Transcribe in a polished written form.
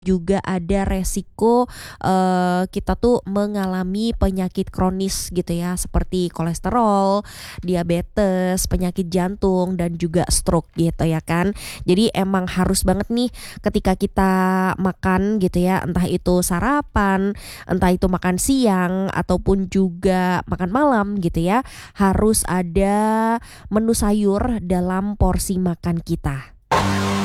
juga ada resiko, kita tuh mengalami penyakit kronis gitu ya, seperti kolesterol, diabetes, penyakit jantung, dan juga stroke gitu ya kan. Jadi emang harus banget nih ketika kita makan gitu ya, entah itu sarapan, entah itu makan siang, ataupun juga makan malam gitu ya, harus ada menu sayur dalam porsi makan kita.